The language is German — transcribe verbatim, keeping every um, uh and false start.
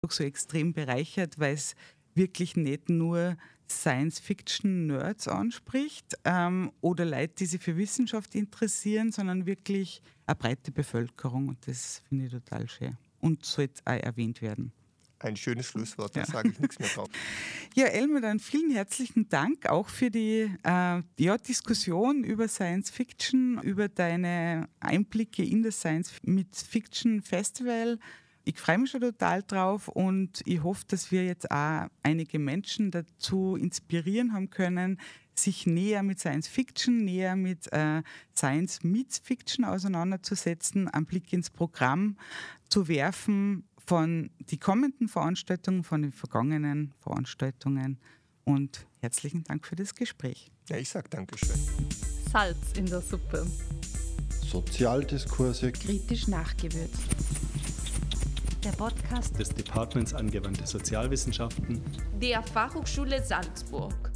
so extrem bereichert, weil es wirklich nicht nur Science-Fiction-Nerds anspricht ähm, oder Leute, die sich für Wissenschaft interessieren, sondern wirklich eine breite Bevölkerung. Und das finde ich total schön. Und sollte auch erwähnt werden. Ein schönes Schlusswort, da ja. sage ich nichts mehr drauf. Ja, Elmar, dann vielen herzlichen Dank auch für die äh, ja, Diskussion über Science Fiction, über deine Einblicke in das Science mit Fiction Festival. Ich freue mich schon total drauf und ich hoffe, dass wir jetzt auch einige Menschen dazu inspirieren haben können, sich näher mit Science Fiction, näher mit äh, Science meets Fiction auseinanderzusetzen, einen Blick ins Programm zu werfen von den kommenden Veranstaltungen, von den vergangenen Veranstaltungen. Und herzlichen Dank für das Gespräch. Ja, ich sage Dankeschön. Salz in der Suppe. Sozialdiskurse. Kritisch nachgewürzt. Der Podcast des Departments Angewandte Sozialwissenschaften der Fachhochschule Salzburg.